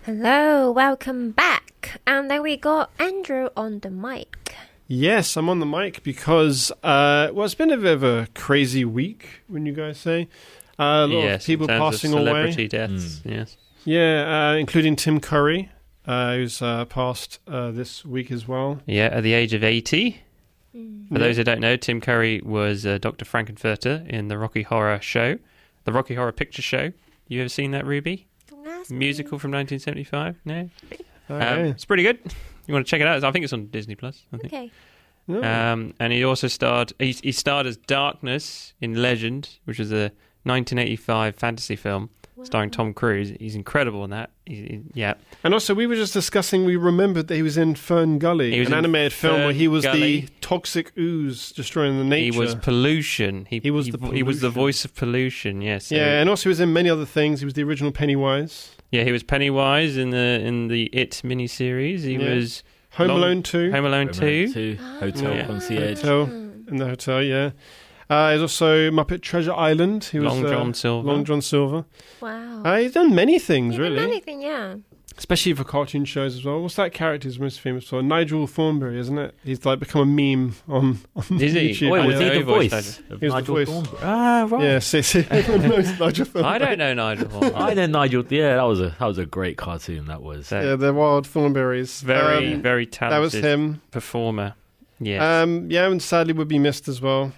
Hello, welcome back. And then we got Andrew on the mic. Yes, I'm on the mic because, it's been a bit of a crazy week, wouldn't you guys say? A lot of people passing away. Celebrity deaths, yes. Yeah, including Tim Curry, who's passed this week as well. Yeah, at the age of 80. For those who don't know, Tim Curry was Dr. Frankenfurter in the Rocky Horror Show, the Rocky Horror Picture Show. You ever seen that, Ruby? Musical from 1975? No? Okay. It's pretty good. You want to check it out? I think it's on Disney Plus. I think. Okay. Oh. And he also starred. He starred as Darkness in Legend, which was a 1985 fantasy film starring Tom Cruise. He's incredible in that. Yeah. And also, we were just discussing. We remembered that he was in Fern Gully, an animated film where he was the toxic ooze destroying the nature. He was pollution. He was the voice of pollution. Yes. Yeah, and also he was in many other things. He was the original Pennywise. Yeah, he was Pennywise in the It miniseries. He was Home Alone 2. Home Alone 2. Hotel Concierge. In the hotel, yeah. He's also Muppet Treasure Island. He was John Silver. Long John Silver. Wow. He's done many things, really. Anything, yeah. Especially for cartoon shows as well. What's that character he's most famous for? Nigel Thornbury, isn't it? He's like become a meme on Is he? YouTube. Wait, was he the voice He of was Nigel the voice. Thornberry? Ah, right. Yeah, everyone knows Nigel Thornbury. I don't know Nigel Thornberry. I know Nigel. Yeah, that was a great cartoon. That was. Yeah, the Wild Thornberries. Very talented. That was him. Performer. Yes. And sadly would be missed as well.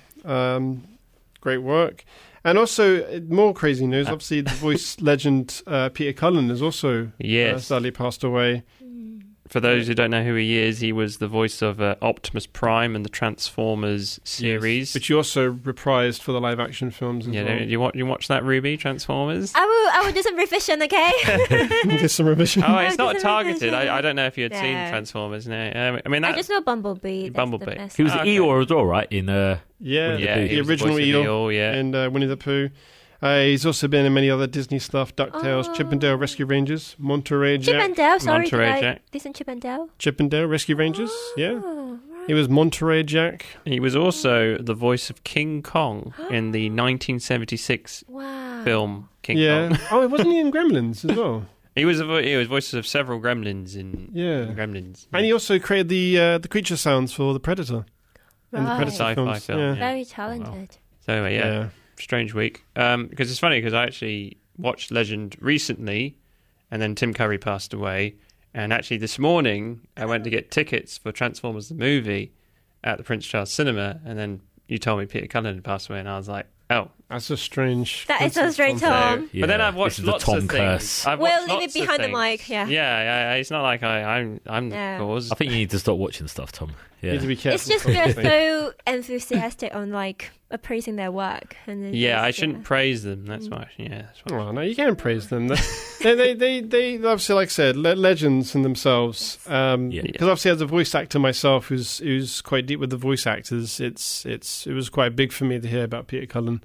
Great work. And also, more crazy news, obviously the voice legend Peter Cullen has also sadly passed away. For those who don't know who he is, he was the voice of Optimus Prime in the Transformers series. Yes, which you also reprised for the live-action films as well. You watch that, Ruby, Transformers? I will do some revision, okay? Get some revision. Oh, it's not targeted. I don't know if you had seen Transformers. No, I just know Bumblebee. Bumblebee. He was Eeyore as well, right? In the original Eeyore and Winnie the Pooh. He's also been in many other Disney stuff: DuckTales, Chip 'n Dale Rescue Rangers, Monterey Jack. Chip 'n Dale, sorry, Monterey Jack. Listen, Chip 'n Dale. Chip 'n Dale Rescue Rangers, yeah. He was Monterey Jack. He was also the voice of King Kong in the 1976 film King Kong. Oh, wasn't he in Gremlins as well? He was voices of several Gremlins in Gremlins. And he also created the creature sounds for the Predator. Right. In the Predator sci-fi films. film. Yeah. Very talented. Wow. So anyway, strange week. Because it's funny because I actually watched Legend recently, and then Tim Curry passed away. And actually this morning I went to get tickets for Transformers the movie at the Prince Charles Cinema, and then you told me Peter Cullen had passed away, and I was like, oh. That's a strange... That is so strange, Tom. But then I've watched lots of things. We'll leave it behind the mic, Yeah, it's not like I'm the cause. I think you need to stop watching stuff, Tom. Yeah. You need to be careful. It's just we're so enthusiastic on appraising their work. And I shouldn't praise them. That's why. Yeah. Well, no, you can praise them. they obviously, like I said, legends in themselves. Because obviously, as a voice actor myself, who's quite deep with the voice actors, it was quite big for me to hear about Peter Cullen.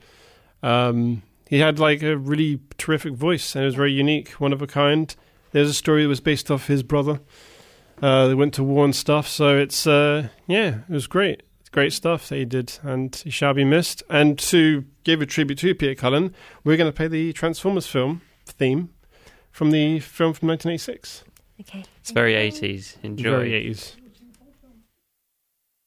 He had a really terrific voice, and it was very unique, one of a kind. There's a story that was based off his brother. They went to war and stuff, so it was great. It's great stuff that he did, and he shall be missed. And to give a tribute to Peter Cullen, we're going to play the Transformers film theme from the film from 1986. Okay. It's very 80s. Enjoy. Very 80s.